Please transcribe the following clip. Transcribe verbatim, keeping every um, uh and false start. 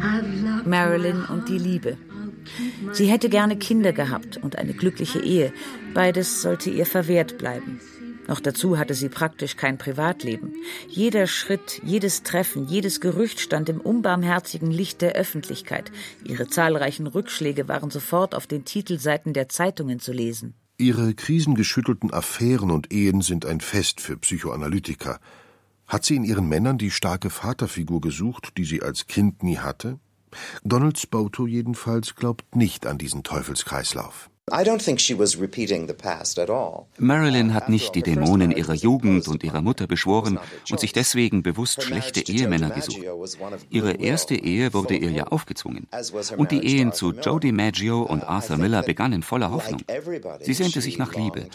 Marilyn und die Liebe. Sie hätte gerne Kinder gehabt und eine glückliche Ehe. Beides sollte ihr verwehrt bleiben. Noch dazu hatte sie praktisch kein Privatleben. Jeder Schritt, jedes Treffen, jedes Gerücht stand im unbarmherzigen Licht der Öffentlichkeit. Ihre zahlreichen Rückschläge waren sofort auf den Titelseiten der Zeitungen zu lesen. Ihre krisengeschüttelten Affären und Ehen sind ein Fest für Psychoanalytiker. Hat sie in ihren Männern die starke Vaterfigur gesucht, die sie als Kind nie hatte? Donald Spoto jedenfalls glaubt nicht an diesen Teufelskreislauf. Marilyn hat nicht die Dämonen ihrer Jugend und ihrer Mutter beschworen und sich deswegen bewusst schlechte Ehemänner gesucht. Ihre erste Ehe wurde ihr ja aufgezwungen. Und die Ehen zu Joe DiMaggio und Arthur Miller begannen voller Hoffnung. Sie sehnte sich nach Liebe,